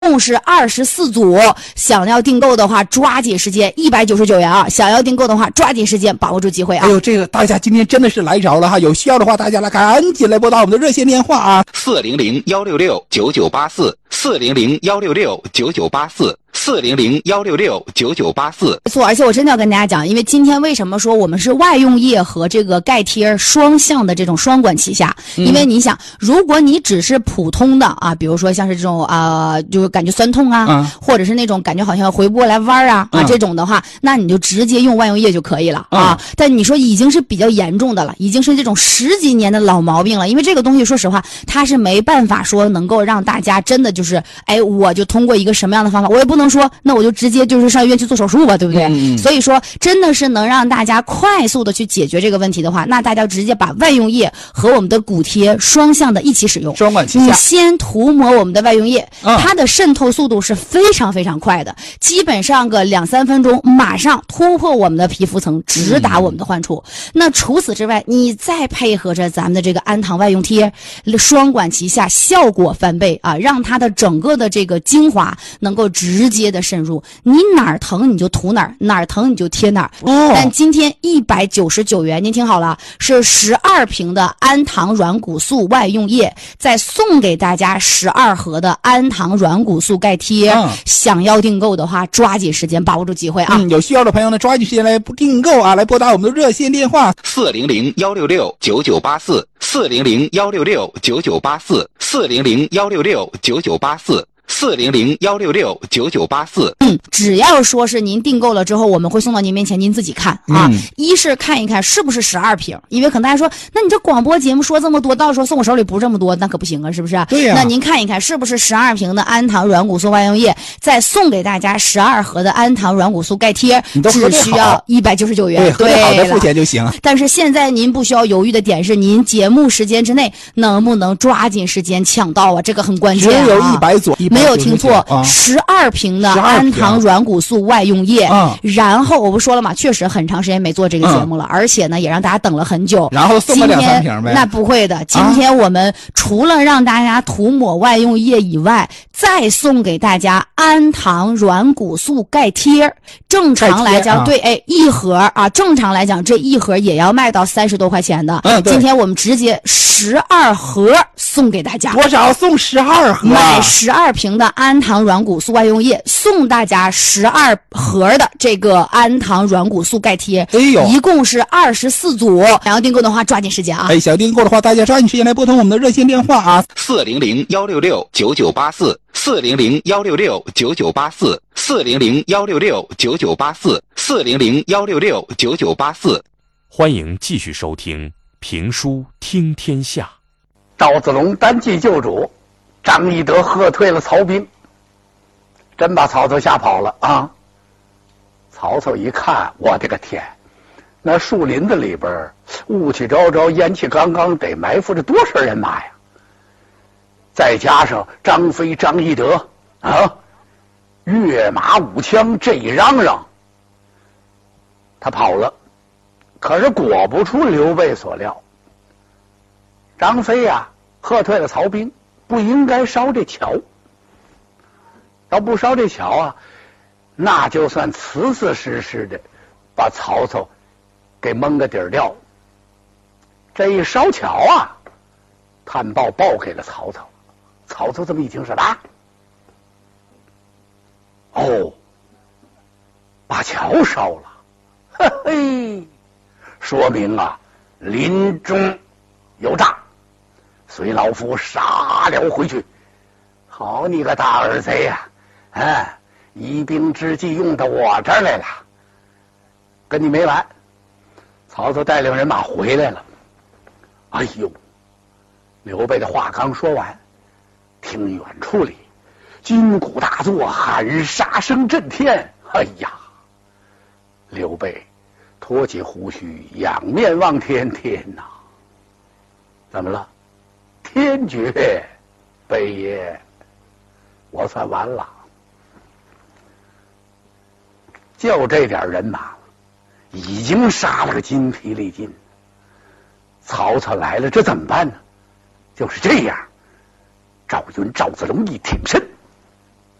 共是24组，想要订购的话抓紧时间，199元啊！想要订购的话抓紧时间，把握住机会啊！ 哎呦，这个大家今天真的是来着了哈！有需要的话，大家来赶紧来拨打我们的热线电话啊 ，400-166-9984，400-166-9984，400-166-9984。 没错，而且我真的要跟大家讲，因为今天为什么说我们是外用液和这个钙贴双向的这种双管齐下？因为你想，如果你只是普通的啊，比如说像是这种就是感觉酸痛啊，或者是那种感觉好像回不过来弯啊这种的话，那你就直接用外用液就可以了啊。但你说已经是比较严重的了，已经是这种10几年的老毛病了，因为这个东西说实话，它是没办法说能够让大家真的就是我就通过一个什么样的方法，我也不能说那我就直接就是上医院去做手术吧，对不对？所以说真的是能让大家快速的去解决这个问题的话，那大家直接把外用液和我们的骨贴双向的一起使用， 双管齐下。 你先涂抹我们的外用液，它的渗透速度是非常非常快的，基本上个2-3分钟马上突破我们的皮肤层，直达我们的患处。那除此之外，你再配合着咱们的这个安糖外用贴，双管齐下，效果翻倍啊，让它的整个的这个精华能够直接的渗入，你哪儿疼你就涂哪儿，哪儿疼你就贴哪儿。但今天199元，您听好了，是12瓶的安糖软骨素外用液，再送给大家12盒的安糖软骨素钙贴。想要订购的话，抓紧时间，把握住机会啊！ 有需要的朋友呢，抓紧时间来订购啊，来拨打我们的热线电话 ，400-166-9984，400-166-9984，400-166-9984。 只要说是您订购了之后，我们会送到您面前，您自己看啊。一是看一看是不是12瓶，因为可能大家说，那你这广播节目说这么多，到时候送我手里不是这么多，那可不行啊，是不是？ 对呀。 那您看一看是不是12瓶的安糖软骨素外用液，再送给大家12盒的安糖软骨素钙贴，只需要199元。 对，好的付钱就行。 但是现在您不需要犹豫的点是，您节目时间之内能不能抓紧时间抢到啊？这个很关键啊。 只有100左右， 没有听错，12瓶的安糖软骨素外用液。然后我不说了嘛，确实很长时间没做这个节目了，而且呢也让大家等了很久。 然后送了2-3瓶呗？ 那不会的，今天我们除了让大家涂抹外用液以外，再送给大家安糖软骨素钙贴。正常来讲，对，一盒啊，正常来讲这一盒也要卖到30多块钱的。今天我们直接12盒送给大家。 多少送12盒？ 买12瓶的安糖软骨素外用液，送大家12盒的这个安糖软骨素钙贴。一共是24组。想要订购的话，抓紧时间啊！ 想订购的话，大家抓紧时间来拨通我们的热线电话啊 ，400-166-9984，400-166-9984，400-166-9984。 欢迎继续收听评书听天下。 赵子龙单骑救主，张翼德喝退了曹兵，真把曹操吓跑了啊！曹操一看，我的个天，那树林子里边雾气昭昭，烟气刚刚，得埋伏着多少人马呀？再加上张飞、张翼德啊，跃马舞枪，这一嚷嚷，他跑了。可是果不出刘备所料，张飞呀，喝退了曹兵，不应该烧这桥。要不烧这桥啊，那就算死死实实的把曹操给蒙个底儿掉。这一烧桥啊，探报报给了曹操。曹操这么一听是吧？把桥烧了，嘿嘿，说明啊，林中有诈，随老夫杀了回去。好你个大儿贼呀！一兵之计用到我这儿来了，跟你没完。曹操带领人马回来了。哎呦，刘备的话刚说完，听远处里金鼓大作，喊杀声震天。哎呀，刘备托起胡须，仰面望天，天哪！怎么了？天绝，备爷，我算完了。就这点人马，已经杀了个筋疲力尽。曹操来了，这怎么办呢？就是这样，赵云、赵子龙一挺身，